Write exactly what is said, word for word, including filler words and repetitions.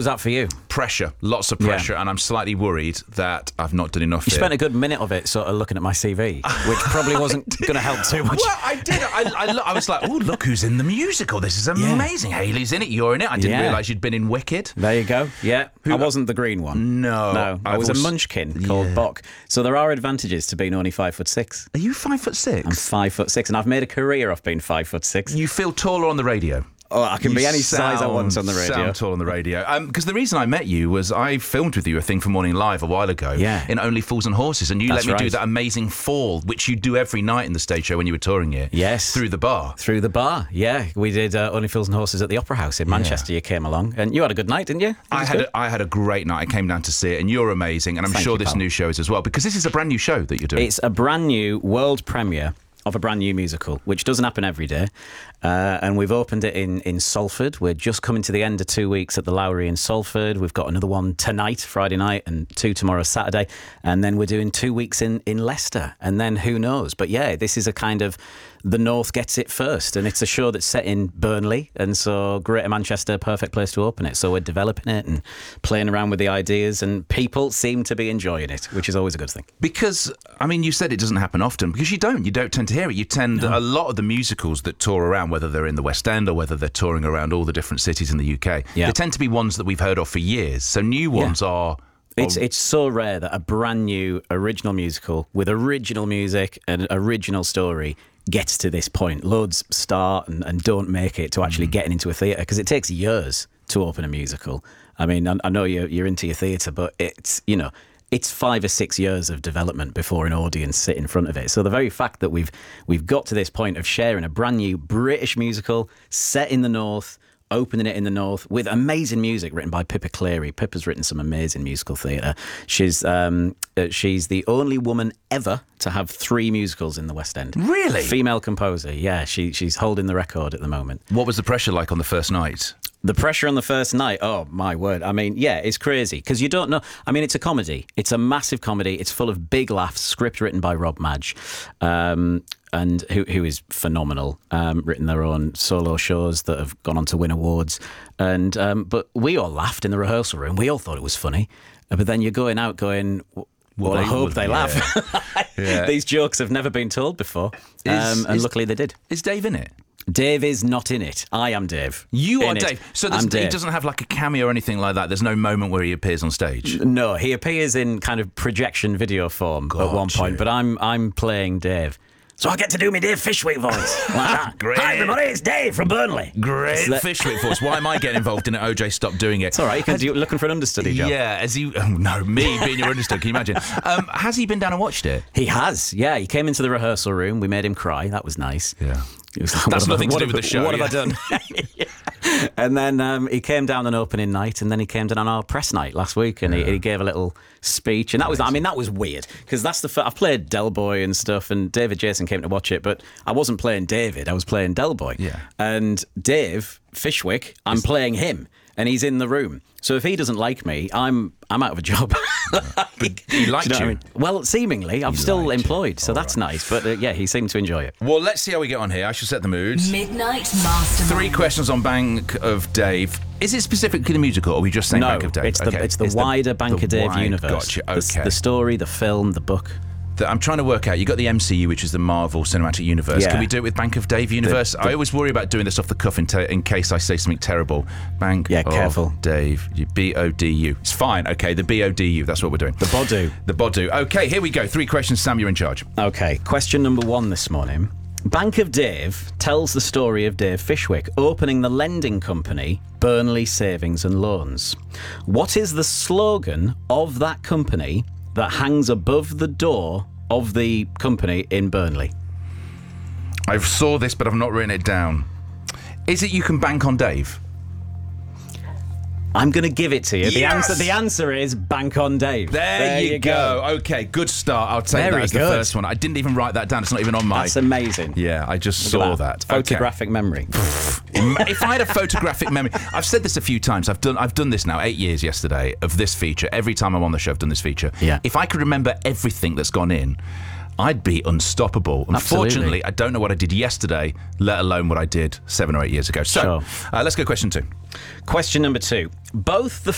that for you? Pressure, lots of pressure, yeah. And I'm slightly worried that I've not done enough. You here. spent a good minute of it sort of looking at my C V, which probably wasn't going to help too much. Well, I did. I, I, I was like, oh, look who's in the musical. This is amazing. Yeah. Hayley's in it. You're in it. I didn't yeah. realise you'd been in Wicked. There you go. Yeah. Who, I wasn't the green one. No. No. I I've was also, a munchkin called yeah. Bok. So there are advantages to being only five foot six. Are you five foot six? I'm five foot six, and I've made a career off being five foot six. You feel taller on the radio. Oh, I can you be any sound, size I want on the radio. Sound tall on the radio. Because um, the reason I met you was I filmed with you a thing for Morning Live a while ago yeah. in Only Fools and Horses, and you That's let me right. do that amazing fall, which you do every night in the stage show when you were touring it. Yes. Through the bar. Through the bar, yeah. We did uh, Only Fools and Horses at the Opera House in Manchester. Yeah. You came along, and you had a good night, didn't you? I had a, I had a great night. I came down to see it, and you're amazing, and I'm Thank sure you, this pal. new show is as well, because this is a brand new show that you're doing. It's a brand new world premiere of a brand new musical, which doesn't happen every day. Uh, and we've opened it in, in Salford. We're just coming to the end of two weeks at the Lowry in Salford. We've got another one tonight, Friday night, and two tomorrow, Saturday. And then we're doing two weeks in, in Leicester. And then who knows? But yeah, this is a kind of the North gets it first. And it's a show that's set in Burnley. And so Greater Manchester, perfect place to open it. So we're developing it and playing around with the ideas. And people seem to be enjoying it, which is always a good thing. Because, I mean, you said it doesn't happen often. Because you don't. You don't tend to hear it. You tend, no. a lot of the musicals that tour around, whether they're in the West End or whether they're touring around all the different cities in the U K, yeah. they tend to be ones that we've heard of for years. So new ones yeah. are... It's it's so rare that a brand new original musical with original music and original story gets to this point. Loads start and, and don't make it to actually mm. getting into a theatre, because it takes years to open a musical. I mean, I, I know you're, you're into your theatre, but it's, you know... It's five or six years of development before an audience sit in front of it. So the very fact that we've we've got to this point of sharing a brand new British musical set in the North, opening it in the North with amazing music written by Pippa Cleary. Pippa's written some amazing musical theatre. She's um, uh, she's the only woman ever to have three musicals in the West End. Really? Female composer. Yeah, she she's holding the record at the moment. What was the pressure like on the first night? The pressure on the first night, oh my word. I mean, yeah, it's crazy because you don't know. I mean, it's a comedy. It's a massive comedy. It's full of big laughs, script written by Rob Madge, um, and who, who is phenomenal, um, written their own solo shows that have gone on to win awards. And um, But we all laughed in the rehearsal room. We all thought it was funny. But then you're going out going... Well, well I hope they yeah. laugh. yeah. These jokes have never been told before. Is, um, and is, luckily they did. Is Dave in it? Dave is not in it. I am Dave. You in are it. Dave. So I'm he Dave. doesn't have like a cameo or anything like that? There's no moment where he appears on stage? No, he appears in kind of projection video form Got at one point, you. but I'm I'm playing Dave. So I get to do my Dave Fishwick voice. Like that. Great. Hi everybody, it's Dave from Burnley. Great So that- Fishwick voice. Why am I getting involved in it? O J, stop doing it. It's all right, you can do, looking for an understudy job. Yeah, has he... Oh, no, me being your understudy, can you imagine? Um, has he been down and watched it? He has, yeah. He came into the rehearsal room. We made him cry. That was nice. Yeah. He was like, That's what nothing have, to do what with have, the show. What yeah. have I done? yeah. And then um, he came down on opening night, and then he came down on our press night last week, and yeah. he, he gave a little speech, and that was, I mean, that was weird because that's the first, I've played Del Boy and stuff, and David Jason came to watch it, but I wasn't playing David, I was playing Del Boy. Yeah. And Dave Fishwick, I'm It's... playing him, and he's in the room. So if he doesn't like me, I'm I'm out of a job. But he liked Do you. Know you. what I mean? Well, seemingly, I'm He still liked employed, you. so All that's right. nice. But uh, yeah, he seemed to enjoy it. Well, let's see how we get on here. I should set the mood. Midnight Mastermind. Three questions on Bank of Dave. Is it specifically the musical, or are we just saying No, Bank of Dave? it's the Okay. it's the wider Bank the of Dave wide- universe. Gotcha. The- Okay. The, story, the film, the book. The- I'm trying to work out. You got the M C U, which is the Marvel Cinematic Universe. Yeah. Can we do it with Bank of Dave universe? The- the- I always worry about doing this off the cuff in, ta- in case I say something terrible. Bank Yeah, of careful. Dave. B O D U. It's fine. Okay, the B O D U. That's what we're doing. The Bodu. The Bodu. Okay, here we go. Three questions. Sam, you're in charge. Okay, question number one this morning. Bank of Dave tells the story of Dave Fishwick opening the lending company Burnley Savings and Loans. What is the slogan of that company that hangs above the door of the company in Burnley? I saw this, but I've not written it down. Is it you can bank on Dave? I'm going to give it to you. The Yes! answer the answer is Bank on Dave. There, you, go. Okay, good start. I'll take Very that as the good. first one. I didn't even write that down. It's not even on my... That's amazing. Yeah, I just Look saw at that. Photographic memory. Okay. If I had a photographic memory... I've said this a few times. I've done I've done this now, eight years yesterday, of this feature. Every time I'm on the show, I've done this feature. Yeah. If I could remember everything that's gone in, I'd be unstoppable. Unfortunately, Absolutely. I don't know what I did yesterday, let alone what I did seven or eight years ago. So, Sure. uh, let's go question two. Question number two. Both the